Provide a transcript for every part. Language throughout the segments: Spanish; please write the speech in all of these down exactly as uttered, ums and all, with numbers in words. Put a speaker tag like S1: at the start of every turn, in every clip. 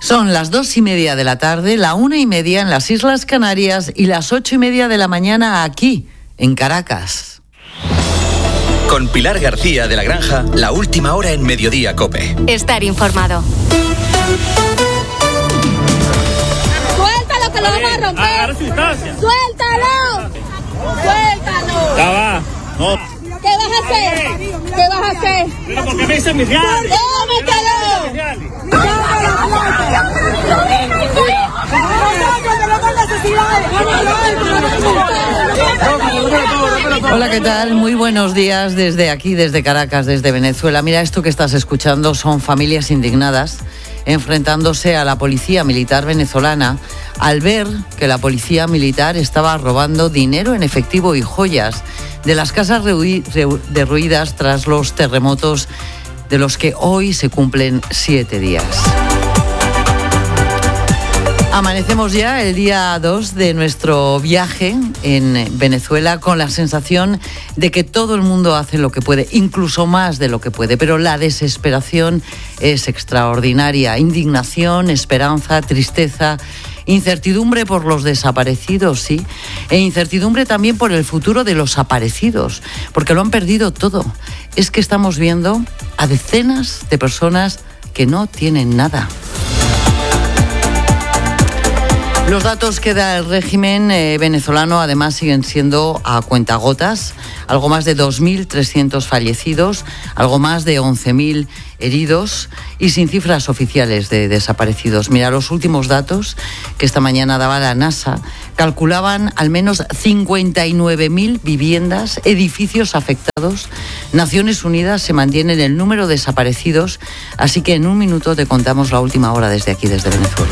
S1: Son las dos y media de la tarde, la una y media en las Islas Canarias y las ocho y media de la mañana aquí, en Caracas.
S2: Con Pilar García de la Granja, la última hora en Mediodía COPE.
S3: Estar informado.
S4: ¡Suéltalo que lo vamos a romper! ¡Suéltalo! ¡Suéltalo!
S5: Ya va. No.
S4: ¿Qué vas a hacer? ¿Qué vas a hacer?
S5: ¿Pero por qué me dicen mis reales?
S4: ¡Cómetelo!
S1: Hola, ¿qué tal? Muy buenos días desde aquí, desde Caracas, desde Venezuela. Mira, esto que estás escuchando son familias indignadas enfrentándose a la policía militar venezolana al ver que la policía militar estaba robando dinero en efectivo y joyas de las casas derruidas tras los terremotos de los que hoy se cumplen siete días. Amanecemos ya el día dos de nuestro viaje en Venezuela con la sensación de que todo el mundo hace lo que puede, incluso más de lo que puede, pero la desesperación es extraordinaria. Indignación, esperanza, tristeza, incertidumbre por los desaparecidos, sí, e incertidumbre también por el futuro de los aparecidos, porque lo han perdido todo. Es que estamos viendo a decenas de personas que no tienen nada. Los datos que da el régimen eh, venezolano además siguen siendo a cuentagotas. Algo más de dos mil trescientos fallecidos, algo más de once mil heridos y sin cifras oficiales de desaparecidos. Mira, los últimos datos que esta mañana daba la NASA calculaban al menos cincuenta y nueve mil viviendas, edificios afectados. Naciones Unidas se mantiene en el número de desaparecidos, así que en un minuto te contamos la última hora desde aquí, desde Venezuela.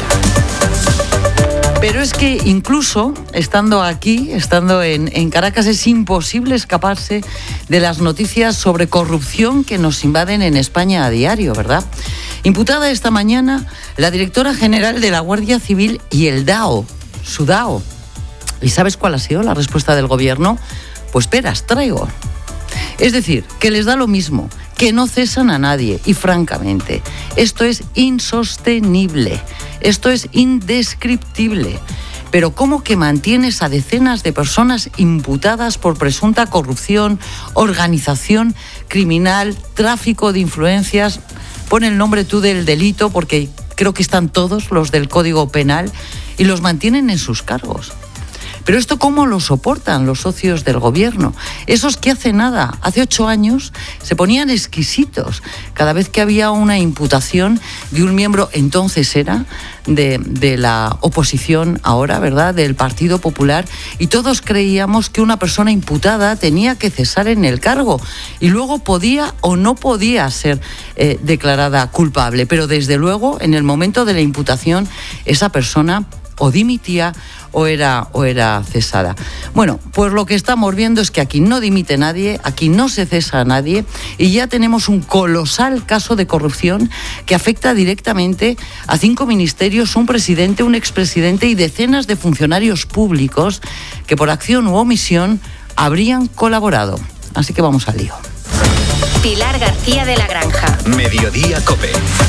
S1: Pero es que incluso estando aquí, estando en, en Caracas, es imposible escaparse de las noticias sobre corrupción que nos invaden en España a diario, ¿verdad? Imputada esta mañana la directora general de la Guardia Civil y el D A O, su D A O. ¿Y sabes cuál ha sido la respuesta del gobierno? Pues esperas, traigo. Es decir, que les da lo mismo, que no cesan a nadie y francamente, esto es insostenible, esto es indescriptible. Pero ¿cómo que mantienes a decenas de personas imputadas por presunta corrupción, organización criminal, tráfico de influencias? Pon el nombre tú del delito porque creo que están todos los del Código Penal y los mantienen en sus cargos. Pero esto ¿cómo lo soportan los socios del gobierno? Esos que hace nada, hace ocho años, se ponían exquisitos cada vez que había una imputación de un miembro, entonces era, de, de la oposición ahora, ¿verdad?, del Partido Popular, y todos creíamos que una persona imputada tenía que cesar en el cargo y luego podía o no podía ser eh, declarada culpable. Pero desde luego, en el momento de la imputación, esa persona o dimitía o era, o era cesada. Bueno, pues lo que estamos viendo es que aquí no dimite nadie, aquí no se cesa a nadie y ya tenemos un colosal caso de corrupción que afecta directamente a cinco ministerios, un presidente, un expresidente y decenas de funcionarios públicos que por acción u omisión habrían colaborado. Así que vamos al lío.
S3: Pilar García de la Granja.
S2: Mediodía COPE.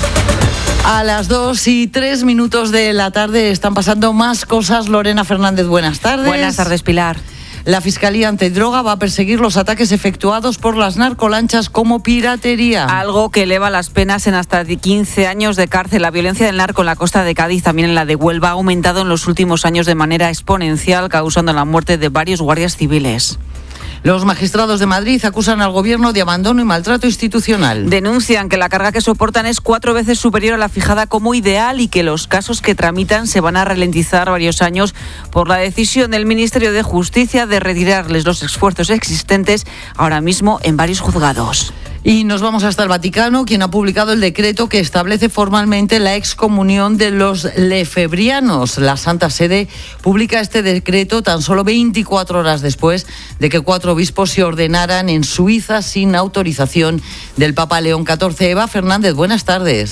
S1: A las dos y tres minutos de la tarde están pasando más cosas. Lorena Fernández, buenas tardes.
S6: Buenas tardes, Pilar.
S1: La Fiscalía Antidroga va a perseguir los ataques efectuados por las narcolanchas como piratería.
S6: Algo que eleva las penas en hasta quince años de cárcel. La violencia del narco en la costa de Cádiz, también en la de Huelva, ha aumentado en los últimos años de manera exponencial, causando la muerte de varios guardias civiles.
S1: Los magistrados de Madrid acusan al gobierno de abandono y maltrato institucional.
S6: Denuncian que la carga que soportan es cuatro veces superior a la fijada como ideal y que los casos que tramitan se van a ralentizar varios años por la decisión del Ministerio de Justicia de retirarles los esfuerzos existentes ahora mismo en varios juzgados.
S1: Y nos vamos hasta el Vaticano, quien ha publicado el decreto que establece formalmente la excomunión de los lefebrianos. La Santa Sede publica este decreto tan solo veinticuatro horas después de que cuatro obispos se ordenaran en Suiza sin autorización del Papa León catorce. Eva Fernández, buenas tardes.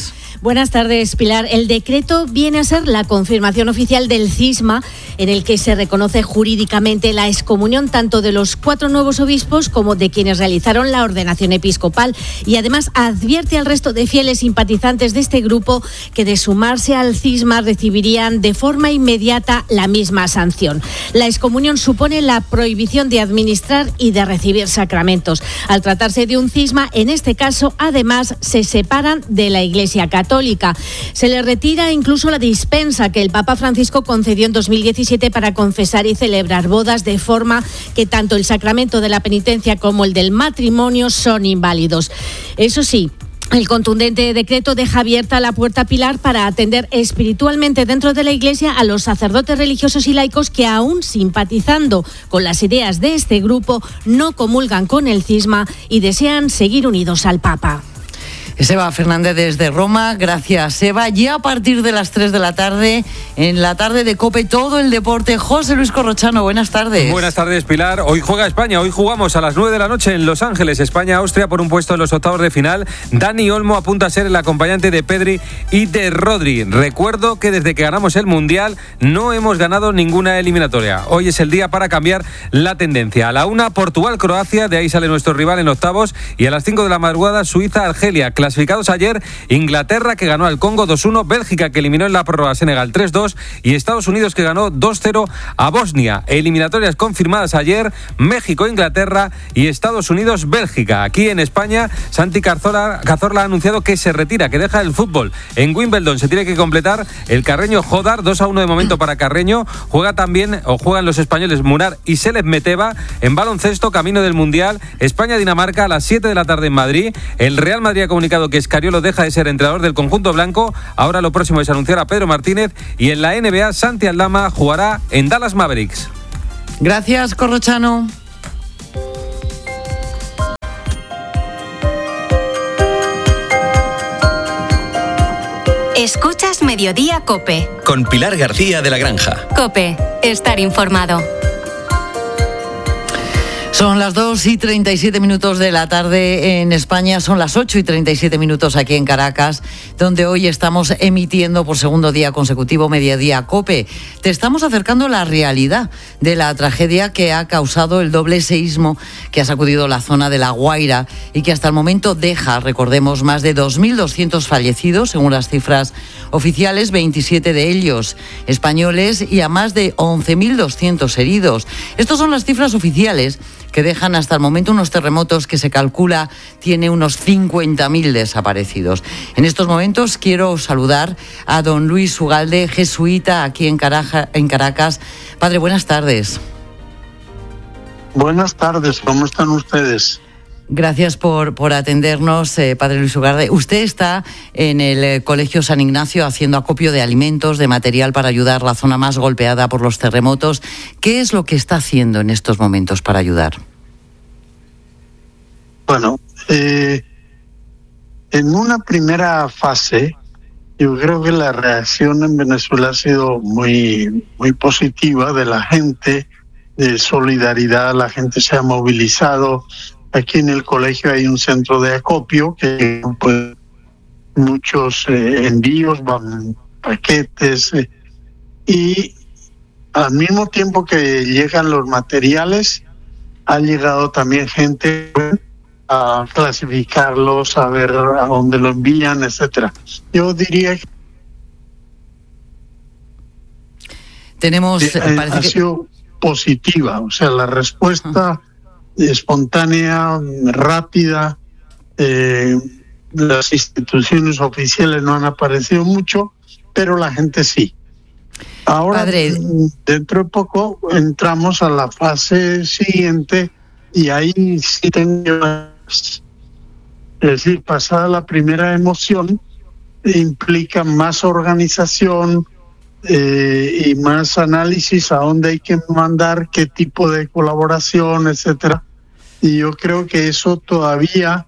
S7: Buenas tardes, Pilar. El decreto viene a ser la confirmación oficial del cisma en el que se reconoce jurídicamente la excomunión tanto de los cuatro nuevos obispos como de quienes realizaron la ordenación episcopal, y además advierte al resto de fieles simpatizantes de este grupo que de sumarse al cisma recibirían de forma inmediata la misma sanción. La excomunión supone la prohibición de administrar y de recibir sacramentos. Al tratarse de un cisma, en este caso, además, se separan de la Iglesia Católica. Se le retira incluso la dispensa que el Papa Francisco concedió en dos mil diecisiete para confesar y celebrar bodas, de forma que tanto el sacramento de la penitencia como el del matrimonio son inválidos. Eso sí, el contundente decreto deja abierta la puerta, Pilar, para atender espiritualmente dentro de la Iglesia a los sacerdotes religiosos y laicos que, aún simpatizando con las ideas de este grupo, no comulgan con el cisma y desean seguir unidos al Papa.
S1: Seba Fernández desde Roma, gracias Seba. Ya a partir de las tres de la tarde, en la tarde de COPE, todo el deporte. José Luis Corrochano, buenas tardes.
S8: Buenas tardes, Pilar. Hoy juega España, hoy jugamos a las nueve de la noche en Los Ángeles, España-Austria, por un puesto en los octavos de final. Dani Olmo apunta a ser el acompañante de Pedri y de Rodri. Recuerdo que desde que ganamos el Mundial no hemos ganado ninguna eliminatoria. Hoy es el día para cambiar la tendencia. A la una, Portugal-Croacia, de ahí sale nuestro rival en octavos, y a las cinco de la madrugada, Suiza-Argelia. Clasificados ayer, Inglaterra, que ganó al Congo dos uno, Bélgica, que eliminó en la prórroga a Senegal tres dos, y Estados Unidos, que ganó dos cero a Bosnia. Eliminatorias confirmadas ayer: México, Inglaterra y Estados Unidos, Bélgica. Aquí en España, Santi Cazorla, Cazorla ha anunciado que se retira, que deja el fútbol. En Wimbledon se tiene que completar el Carreño Jodar, dos a uno de momento para Carreño. Juega también, o juegan los españoles Munar y Selef Meteva. En baloncesto, camino del Mundial, España-Dinamarca a las siete de la tarde en Madrid. El Real Madrid ha comunicado que Escariolo deja de ser entrenador del conjunto blanco. Ahora lo próximo es anunciar a Pedro Martínez. Y en la N B A, Santi Aldama jugará en Dallas Mavericks.
S1: Gracias, Corrochano.
S3: Escuchas Mediodía COPE.
S2: Con Pilar García de la Granja.
S3: COPE, estar informado.
S1: Son las dos y treinta y siete minutos de la tarde en España, son las ocho y treinta y siete minutos aquí en Caracas, donde hoy estamos emitiendo por segundo día consecutivo Mediodía COPE. Te estamos acercando la realidad de la tragedia que ha causado el doble seísmo que ha sacudido la zona de La Guaira y que hasta el momento deja, recordemos, más de dos mil doscientos fallecidos, según las cifras oficiales, veintisiete de ellos españoles, y a más de once mil doscientos heridos. Estas son las cifras oficiales, que dejan hasta el momento unos terremotos que se calcula tiene unos cincuenta mil desaparecidos. En estos momentos quiero saludar a don Luis Ugalde, jesuita aquí en, Caraja, en Caracas. Padre, buenas tardes.
S9: Buenas tardes, ¿cómo están ustedes?
S1: Gracias por, por atendernos, eh, Padre Luis Ugalde. Usted está en el eh, Colegio San Ignacio haciendo acopio de alimentos, de material para ayudar la zona más golpeada por los terremotos. ¿Qué es lo que está haciendo en estos momentos para ayudar?
S9: Bueno, eh, en una primera fase, yo creo que la reacción en Venezuela ha sido muy, muy positiva de la gente, de solidaridad. La gente se ha movilizado. Aquí en el colegio hay un centro de acopio que pues, muchos eh, envíos, van paquetes eh, y al mismo tiempo que llegan los materiales, ha llegado también gente a clasificarlos, a ver a dónde lo envían, etcétera. Yo diría que
S1: tenemos
S9: eh, ha sido que... positiva, o sea, la respuesta uh-huh. espontánea, rápida. Eh, las instituciones oficiales no han aparecido mucho, pero la gente sí. Ahora, Padre, dentro de poco entramos a la fase siguiente y ahí sí tengo, es decir, pasada la primera emoción, implica más organización eh, y más análisis a dónde hay que mandar, qué tipo de colaboración, etcétera. Y yo creo que eso todavía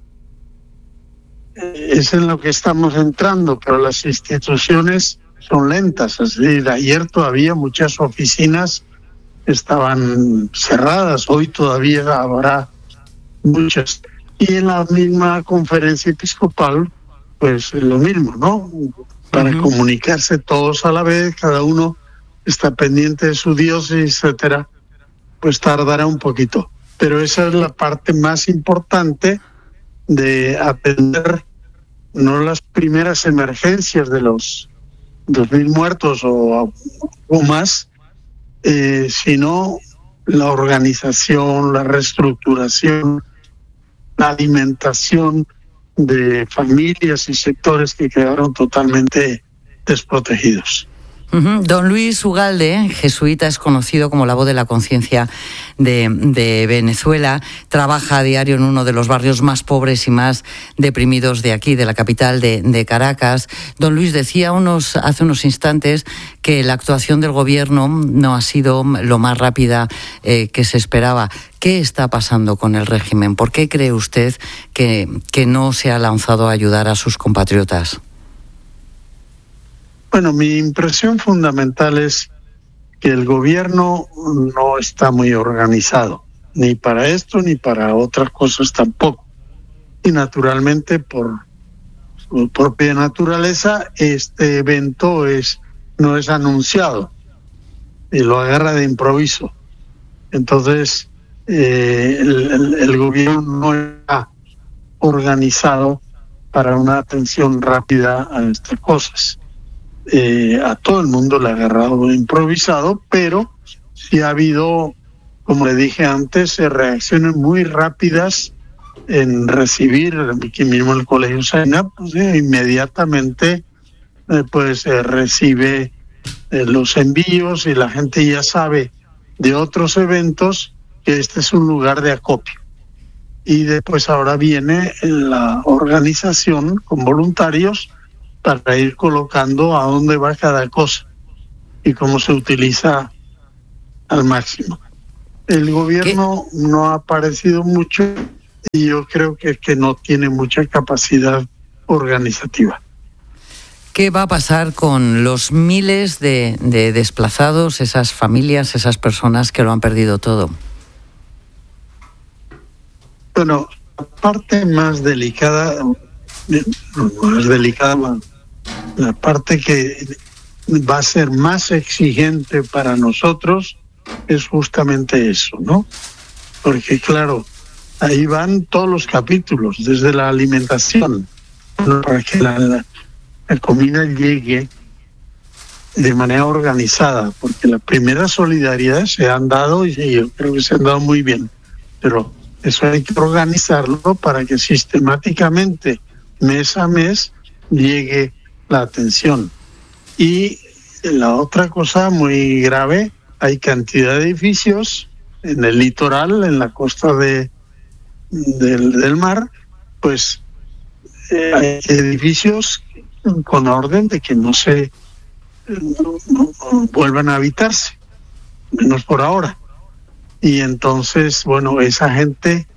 S9: eh, es en lo que estamos entrando, pero las instituciones son lentas. Es decir, ayer todavía muchas oficinas estaban cerradas, hoy todavía habrá muchas. Y en la misma conferencia episcopal pues lo mismo, ¿no? Para uh-huh. comunicarse todos a la vez, cada uno está pendiente de su diócesis, etcétera, pues tardará un poquito. Pero esa es la parte más importante de atender no las primeras emergencias de los dos mil muertos o, o más, eh, sino la organización, la reestructuración, la alimentación de familias y sectores que quedaron totalmente desprotegidos.
S1: Uh-huh. Don Luis Ugalde, jesuita, es conocido como la voz de la conciencia de, de Venezuela. Trabaja a diario en uno de los barrios más pobres y más deprimidos de aquí, de la capital de, de Caracas. Don Luis decía unos, hace unos instantes que la actuación del gobierno no ha sido lo más rápida eh, que se esperaba. ¿Qué está pasando con el régimen? ¿Por qué cree usted que, que no se ha lanzado a ayudar a sus compatriotas?
S9: Bueno, mi impresión fundamental es que el gobierno no está muy organizado, ni para esto ni para otras cosas tampoco. Y naturalmente, por su propia naturaleza, este evento es no es anunciado y lo agarra de improviso. Entonces, eh, el, el, el gobierno no está organizado para una atención rápida a estas cosas. Eh, a todo el mundo le ha agarrado improvisado, pero sí ha habido, como le dije antes, eh, reacciones muy rápidas en recibir, aquí mismo el Colegio Zainab, pues, eh, inmediatamente eh, pues eh, recibe eh, los envíos y la gente ya sabe de otros eventos que este es un lugar de acopio. Y después ahora viene la organización con voluntarios para ir colocando a dónde va cada cosa y cómo se utiliza al máximo. El gobierno ¿Qué? no ha aparecido mucho y yo creo que, que no tiene mucha capacidad organizativa.
S1: ¿Qué va a pasar con los miles de, de desplazados, esas familias, esas personas que lo han perdido todo?
S9: Bueno, la parte más delicada, más delicada, la parte que va a ser más exigente para nosotros es justamente eso, ¿no? Porque claro, ahí van todos los capítulos, desde la alimentación, ¿no? Para que la, la, la comida llegue de manera organizada, porque la primera solidaridad se han dado y yo creo que se han dado muy bien, pero eso hay que organizarlo para que sistemáticamente, mes a mes, llegue la atención. Y la otra cosa muy grave, hay cantidad de edificios en el litoral, en la costa de, del, del mar, pues eh, hay edificios con orden de que no se no, no, no vuelvan a habitarse, menos por ahora. Y entonces, bueno, esa gente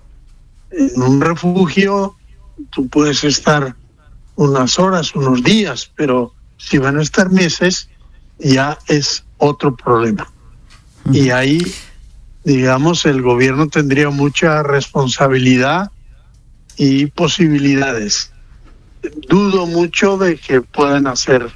S9: en un refugio, tú puedes estar unas horas, unos días, pero si van a estar meses, ya es otro problema. Uh-huh. Y ahí, digamos, el gobierno tendría mucha responsabilidad y posibilidades. Dudo mucho de que puedan hacer.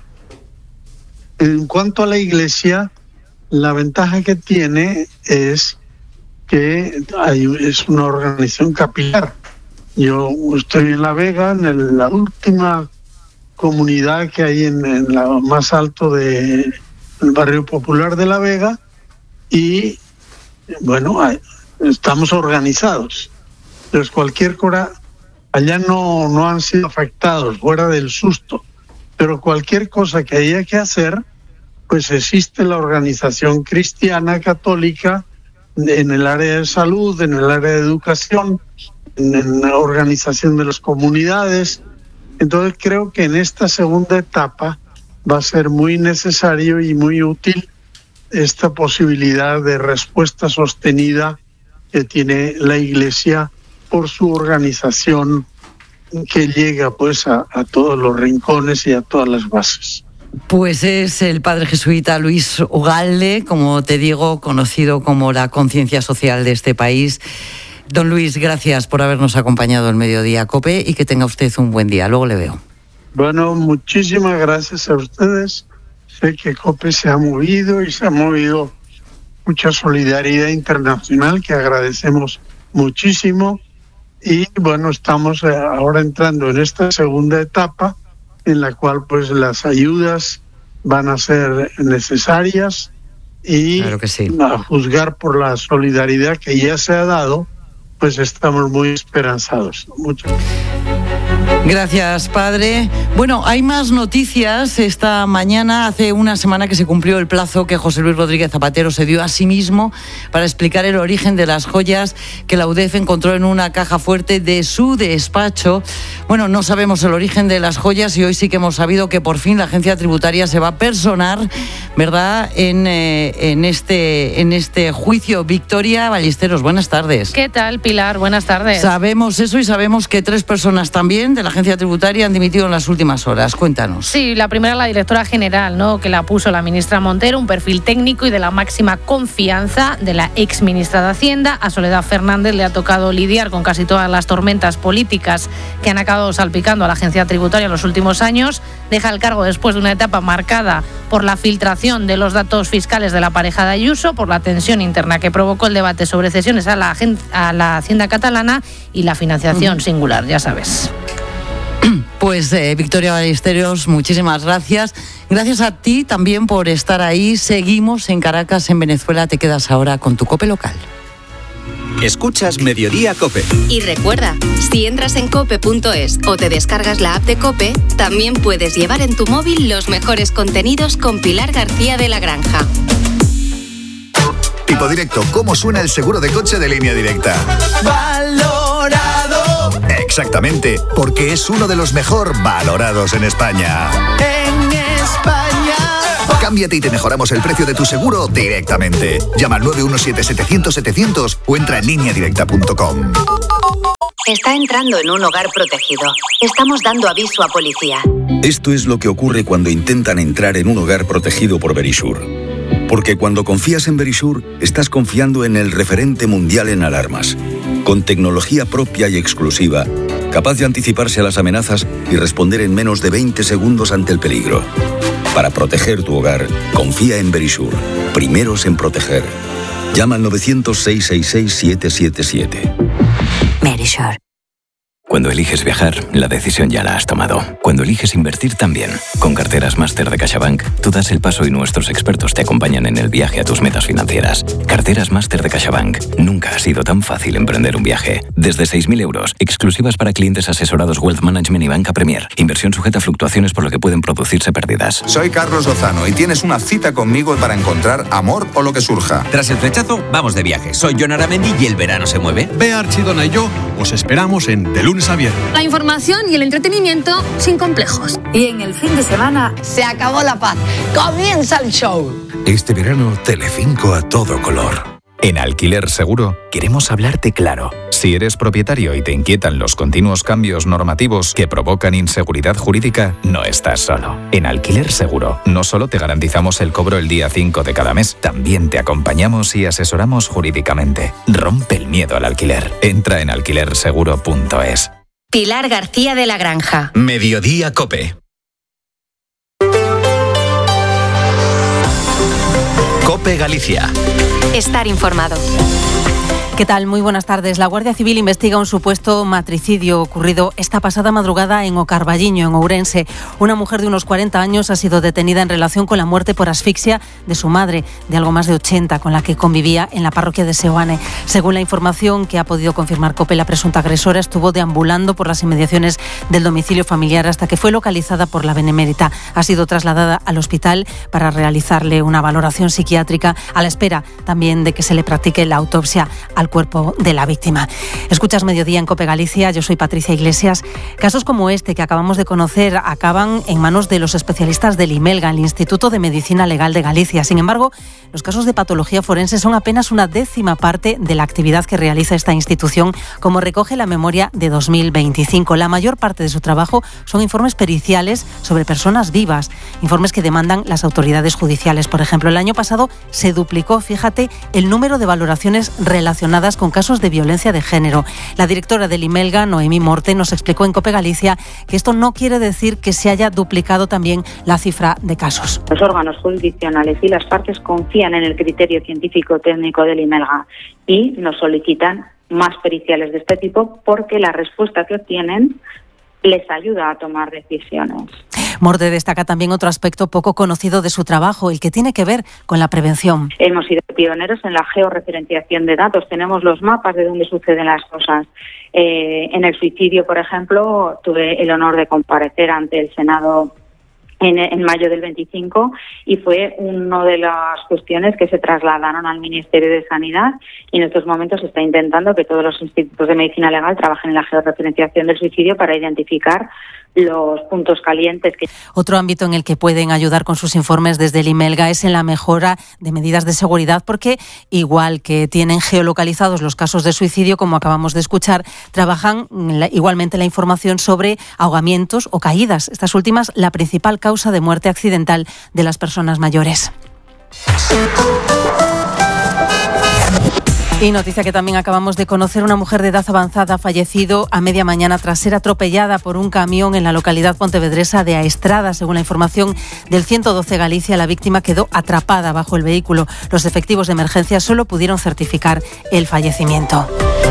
S9: En cuanto a la Iglesia, la ventaja que tiene es que hay, es una organización capilar. Yo estoy en La Vega, en el, la última comunidad que hay en, en la más alto del barrio popular de La Vega, y bueno, hay, estamos organizados. Entonces cualquier cosa, allá no, no han sido afectados, fuera del susto, pero cualquier cosa que haya que hacer, pues existe la organización cristiana católica en el área de salud, en el área de educación, en, en la organización de las comunidades. Entonces creo que en esta segunda etapa va a ser muy necesario y muy útil esta posibilidad de respuesta sostenida que tiene la Iglesia por su organización, que llega pues a, a todos los rincones y a todas las bases.
S1: Pues es el padre jesuita Luis Ugalde, como te digo, conocido como la conciencia social de este país. Don Luis, gracias por habernos acompañado en Mediodía COPE y que tenga usted un buen día. Luego le veo.
S9: Bueno, muchísimas gracias a ustedes. Sé que COPE se ha movido y se ha movido mucha solidaridad internacional que agradecemos muchísimo. Y bueno, estamos ahora entrando en esta segunda etapa en la cual pues las ayudas van a ser necesarias y
S1: claro que sí.
S9: A juzgar por la solidaridad que ya se ha dado, pues estamos muy esperanzados. Muchas gracias.
S1: Gracias, padre. Bueno, hay más noticias. Esta mañana, hace una semana que se cumplió el plazo que José Luis Rodríguez Zapatero se dio a sí mismo para explicar el origen de las joyas que la U D E F encontró en una caja fuerte de su despacho. Bueno, no sabemos el origen de las joyas y hoy sí que hemos sabido que por fin la agencia tributaria se va a personar, ¿verdad?, en, eh, en, este, en este juicio. Victoria Ballesteros, buenas tardes.
S10: ¿Qué tal, Pilar? Buenas tardes.
S1: Sabemos eso y sabemos que tres personas también de la agencia tributaria han dimitido en las últimas horas. Cuéntanos.
S10: Sí, la primera, la directora general, ¿no?, que la puso la ministra Montero, un perfil técnico y de la máxima confianza de la ex ministra de Hacienda. A Soledad Fernández le ha tocado lidiar con casi todas las tormentas políticas que han acabado salpicando a la agencia tributaria en los últimos años. Deja el cargo después de una etapa marcada por la filtración de los datos fiscales de la pareja de Ayuso, por la tensión interna que provocó el debate sobre cesiones a la, a la Hacienda catalana y la financiación uh-huh. singular, ya sabes.
S1: Pues eh, Victoria Ballesteros, muchísimas gracias. Gracias a ti también por estar ahí. Seguimos en Caracas, en Venezuela. Te quedas ahora con tu COPE local.
S2: Escuchas Mediodía COPE.
S3: Y recuerda, si entras en cope punto es o te descargas la app de COPE, también puedes llevar en tu móvil los mejores contenidos con Pilar García de la Granja.
S11: Tipo Directo, ¿cómo suena el seguro de coche de Línea Directa?
S12: Valorado.
S11: Exactamente, porque es uno de los mejor valorados en España.
S12: En España.
S11: Cámbiate y te mejoramos el precio de tu seguro directamente. Llama al nueve uno siete setecientos setecientos o entra en línea directa punto com.
S13: Está entrando en un hogar protegido. Estamos dando aviso a policía.
S14: Esto es lo que ocurre cuando intentan entrar en un hogar protegido por Verisur. Porque cuando confías en Verisur, estás confiando en el referente mundial en alarmas, con tecnología propia y exclusiva, capaz de anticiparse a las amenazas y responder en menos de veinte segundos ante el peligro. Para proteger tu hogar, confía en Verisur. Primeros en proteger. Llama al nueve cero cero, seis seis seis, siete siete siete.
S13: Verisur.
S15: Cuando eliges viajar, la decisión ya la has tomado. Cuando eliges invertir, también. Con Carteras Máster de CaixaBank, tú das el paso y nuestros expertos te acompañan en el viaje a tus metas financieras. Carteras Máster de CaixaBank. Nunca ha sido tan fácil emprender un viaje. Desde seis mil euros, exclusivas para clientes asesorados Wealth Management y Banca Premier. Inversión sujeta a fluctuaciones por lo que pueden producirse pérdidas.
S16: Soy Carlos Lozano y tienes una cita conmigo para encontrar amor o lo que surja.
S17: Tras el flechazo, vamos de viaje. Soy Jon Aramendi y el verano se mueve.
S18: Bea Archidona y yo os esperamos en De Lunes a Viernes.
S19: La información y el entretenimiento sin complejos.
S13: Y en el fin de semana
S20: se acabó la paz. Comienza el show.
S21: Este verano, Telecinco a todo color.
S22: En Alquiler Seguro queremos hablarte claro. Si eres propietario y te inquietan los continuos cambios normativos que provocan inseguridad jurídica, no estás solo. En Alquiler Seguro no solo te garantizamos el cobro el día cinco de cada mes, también te acompañamos y asesoramos jurídicamente. Rompe el miedo al alquiler. Entra en alquiler seguro punto es.
S3: Pilar García de la Granja.
S2: Mediodía COPE. COPE Galicia.
S3: Estar informado.
S23: ¿Qué tal? Muy buenas tardes. La Guardia Civil investiga un supuesto matricidio ocurrido esta pasada madrugada en Ocarballiño, en Ourense. Una mujer de unos cuarenta años ha sido detenida en relación con la muerte por asfixia de su madre, de algo más de ochenta, con la que convivía en la parroquia de Seoane. Según la información que ha podido confirmar COPE, la presunta agresora estuvo deambulando por las inmediaciones del domicilio familiar hasta que fue localizada por la Benemérita. Ha sido trasladada al hospital para realizarle una valoración psiquiátrica, a la espera también de que se le practique la autopsia al cuerpo de la víctima. Escuchas Mediodía en COPE Galicia, yo soy Patricia Iglesias. Casos como este que acabamos de conocer acaban en manos de los especialistas del IMELGA, el Instituto de Medicina Legal de Galicia. Sin embargo, los casos de patología forense son apenas una décima parte de la actividad que realiza esta institución, como recoge la memoria de dos mil veinticinco. La mayor parte de su trabajo son informes periciales sobre personas vivas, informes que demandan las autoridades judiciales. Por ejemplo, el año pasado se duplicó, fíjate, el número de valoraciones relacionadas relacionadas con casos de violencia de género. La directora del Imelga, Noemí Morte, nos explicó en COPE Galicia que esto no quiere decir que se haya duplicado también la cifra de casos.
S4: Los órganos jurisdiccionales y las partes confían en el criterio científico técnico del Imelga y nos solicitan más periciales de este tipo porque la respuesta que obtienen les ayuda a tomar decisiones.
S23: Morte destaca también otro aspecto poco conocido de su trabajo, el que tiene que ver con la prevención.
S4: Hemos sido pioneros en la georreferenciación de datos. Tenemos los mapas de dónde suceden las cosas. Eh, en el suicidio, por ejemplo, tuve el honor de comparecer ante el Senado En, en mayo del veinticinco y fue una de las cuestiones que se trasladaron al Ministerio de Sanidad y en estos momentos se está intentando que todos los institutos de medicina legal trabajen en la georreferenciación del suicidio para identificar los puntos calientes. Que...
S23: Otro ámbito en el que pueden ayudar con sus informes desde el Imelga es en la mejora de medidas de seguridad porque, igual que tienen geolocalizados los casos de suicidio, como acabamos de escuchar, trabajan la, igualmente la información sobre ahogamientos o caídas. Estas últimas, la principal causa de muerte accidental de las personas mayores. Y noticia que también acabamos de conocer, una mujer de edad avanzada ha fallecido a media mañana tras ser atropellada por un camión en la localidad pontevedresa de Aestrada. Según la información del ciento doce Galicia, la víctima quedó atrapada bajo el vehículo. Los efectivos de emergencia solo pudieron certificar el fallecimiento.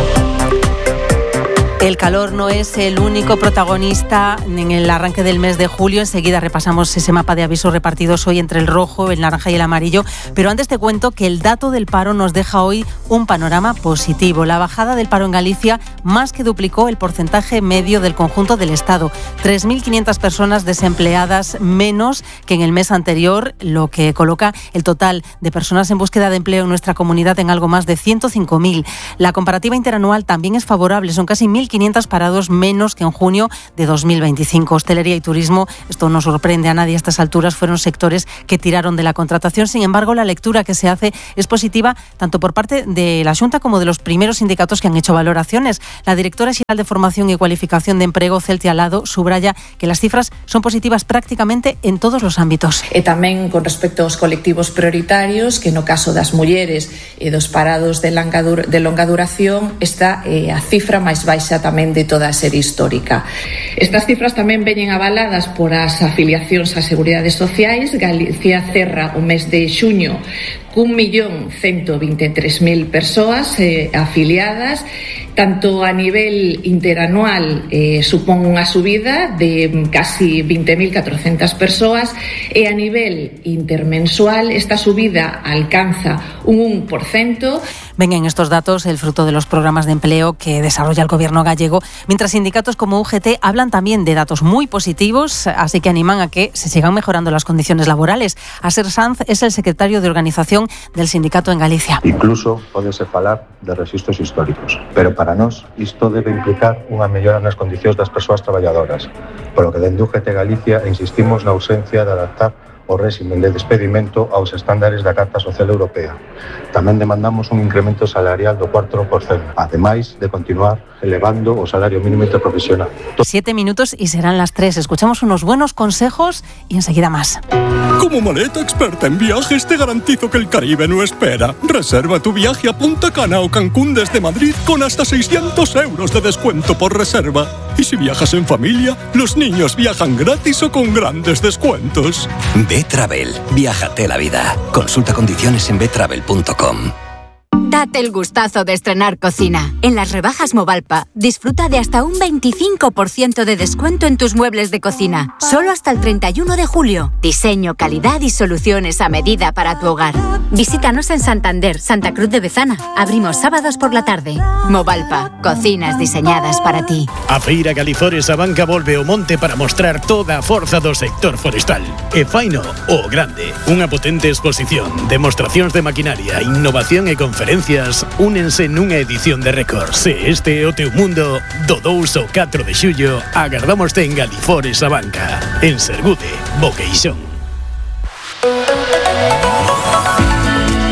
S23: El calor no es el único protagonista en el arranque del mes de julio. Enseguida repasamos ese mapa de avisos repartidos hoy entre el rojo, el naranja y el amarillo. Pero antes te cuento que el dato del paro nos deja hoy un panorama positivo. La bajada del paro en Galicia más que duplicó el porcentaje medio del conjunto del Estado. tres mil quinientas personas desempleadas menos que en el mes anterior, lo que coloca el total de personas en búsqueda de empleo en nuestra comunidad en algo más de ciento cinco mil. La comparativa interanual también es favorable. Son casi mil quinientos parados menos que en junio de dos mil veinticinco. Hostelería y turismo, esto no sorprende a nadie a estas alturas, fueron sectores que tiraron de la contratación. Sin embargo, la lectura que se hace es positiva tanto por parte de la Xunta como de los primeros sindicatos que han hecho valoraciones. La directora xeral de Formación y Cualificación de Emprego, Celtia Alado, subraya que las cifras son positivas prácticamente en todos los ámbitos.
S5: E tamén con respecto aos colectivos prioritarios, que no caso das mulleres e dos parados de longa, dur- de longa duración está eh, a cifra máis baixa tamén de toda a serie histórica. Estas cifras tamén veñen avaladas por as afiliacións ás seguridades sociais. Galicia cerra o mes de xuño cun millón cento vinte e tres mil persoas eh, afiliadas. Tanto a nivel interanual eh, supón unha subida de casi vinte mil catrocentas persoas e a nivel intermensual esta subida alcanza un un por ciento.
S23: Ven en estos datos el fruto de los programas de empleo que desarrolla el gobierno gallego, mientras sindicatos como U G T hablan también de datos muy positivos, así que animan a que se sigan mejorando las condiciones laborales. Aser Sanz es el secretario de organización del sindicato en Galicia.
S6: Incluso podese falar de registros históricos, pero para nós isto debe implicar unha mellora nas condicións das persoas traballadoras, polo que dende U G T Galicia insistimos na ausencia de adaptar o réximen de despedimento aos estándares da Carta Social Europea. Tamén demandamos un incremento salarial do cuatro por ciento, ademais de continuar elevando o salario mínimo interprofesional.
S23: Siete minutos y serán las tres. Escuchamos unos buenos consejos y enseguida más.
S24: Como maleta experta en viajes te garantizo que el Caribe no espera. Reserva tu viaje a Punta Cana o Cancún desde Madrid con hasta seiscientos euros de descuento por reserva. Y si viajas en familia, los niños viajan gratis o con grandes descuentos.
S25: B-Travel. Viájate la vida. Consulta condiciones en b travel punto com.
S26: Date el gustazo de estrenar cocina. En las rebajas Movalpa, disfruta de hasta un veinticinco por ciento de descuento en tus muebles de cocina. Solo hasta el treinta y uno de julio. Diseño, calidad y soluciones a medida para tu hogar. Visítanos en Santander, Santa Cruz de Bezana. Abrimos sábados por la tarde. Movalpa, cocinas diseñadas para ti.
S27: A Feira Galifores a Banca volve o monte para mostrar toda a forza do sector forestal. E faino o grande. Unha potente exposición, demostracións de maquinaria, innovación e conferencias únense nunha edición de récord. Se este é o teu mundo, do dous ao catro de xullo agardámoste en Galifores a Banca, en Sergude, Boqueixón.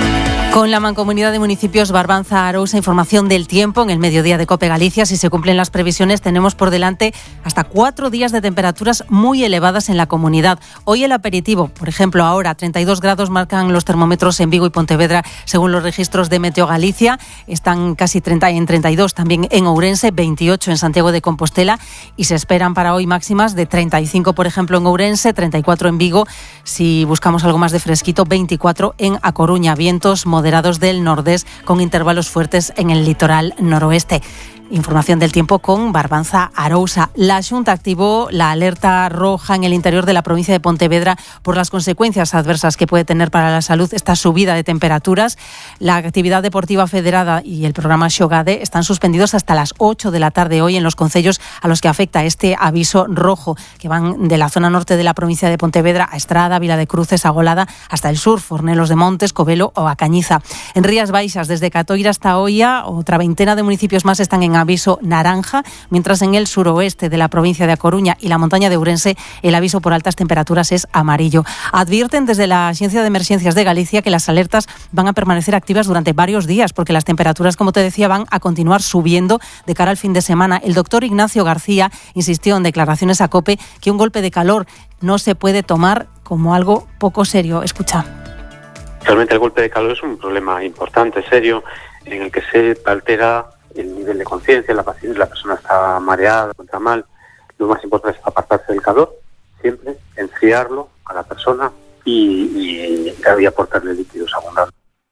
S23: Con la Mancomunidad de Municipios Barbanza-Arousa, información del tiempo en el mediodía de COPE Galicia. Si se cumplen las previsiones, tenemos por delante hasta cuatro días de temperaturas muy elevadas en la comunidad. Hoy el aperitivo, por ejemplo, ahora treinta y dos grados marcan los termómetros en Vigo y Pontevedra, según los registros de Meteo Galicia. Están casi treinta en treinta y dos también en Ourense, veintiocho en Santiago de Compostela, y se esperan para hoy máximas de treinta y cinco, por ejemplo, en Ourense, treinta y cuatro en Vigo. Si buscamos algo más de fresquito, veinticuatro en A Coruña. Vientos moderados del nordés con intervalos fuertes en el litoral noroeste. Información del tiempo con Barbanza-Arousa. La Xunta activó la alerta roja en el interior de la provincia de Pontevedra por las consecuencias adversas que puede tener para la salud esta subida de temperaturas. La actividad deportiva federada y el programa Xogade están suspendidos hasta las ocho de la tarde hoy en los concellos a los que afecta este aviso rojo, que van de la zona norte de la provincia de Pontevedra a Estrada, Vila de Cruces, Agolada, hasta el sur, Fornelos de Montes, Covelo o a Cañiza. En Rías Baixas, desde Catoira hasta Oia, otra veintena de municipios más están en aviso naranja, mientras en el suroeste de la provincia de A Coruña y la montaña de Ourense el aviso por altas temperaturas es amarillo. Advierten desde la Agencia de Emergencias de Galicia que las alertas van a permanecer activas durante varios días porque las temperaturas, como te decía, van a continuar subiendo de cara al fin de semana. El doctor Ignacio García insistió en declaraciones a COPE que un golpe de calor no se puede tomar como algo poco serio. Escucha.
S1: Realmente el golpe de calor es un problema importante, serio, en el que se altera el nivel de conciencia, la paciente, la persona está mareada, encuentra mal. Lo más importante es apartarse del calor, siempre enfriarlo a la persona y, y, y aportarle líquidos abundantes.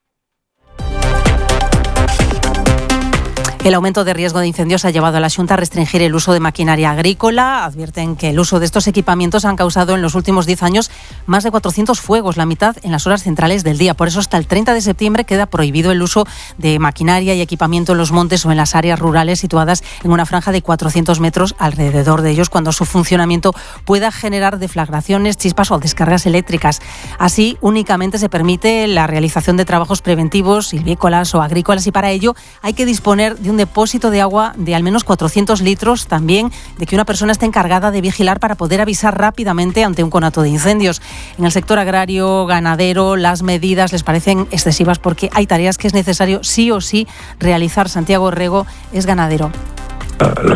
S23: El aumento de riesgo de incendios ha llevado a la Xunta a restringir el uso de maquinaria agrícola. Advierten que el uso de estos equipamientos han causado en los últimos diez años más de cuatrocientos fuegos, la mitad en las horas centrales del día. Por eso hasta el treinta de septiembre queda prohibido el uso de maquinaria y equipamiento en los montes o en las áreas rurales situadas en una franja de cuatrocientos metros alrededor de ellos, cuando su funcionamiento pueda generar deflagraciones, chispas o descargas eléctricas. Así, únicamente se permite la realización de trabajos preventivos, silvícolas o agrícolas, y para ello hay que disponer de un depósito de agua de al menos cuatrocientos litros, también de que una persona esté encargada de vigilar para poder avisar rápidamente ante un conato de incendios. En el sector agrario, ganadero, las medidas les parecen excesivas porque hay tareas que es necesario sí o sí realizar. Santiago Rego es ganadero.